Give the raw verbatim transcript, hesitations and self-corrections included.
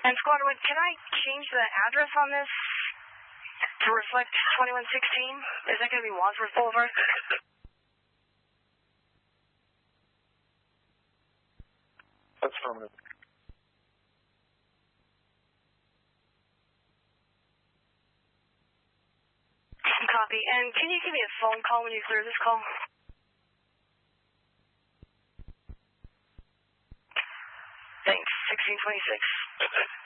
And Squad one, can I change the address on this to reflect twenty-one sixteen? Is that going to be Wadsworth Boulevard? That's affirmative. Copy. And can you give me a phone call when you clear this call? Thanks. sixteen twenty-six.